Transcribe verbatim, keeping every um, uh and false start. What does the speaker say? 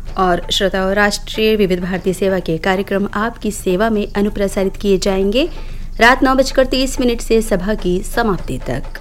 और श्रोताओं, राष्ट्रीय विविध भारती सेवा के कार्यक्रम आपकी सेवा में अनुप्रसारित किए जाएंगे रात नौ बजकर तीस मिनट से सभा की समाप्ति तक।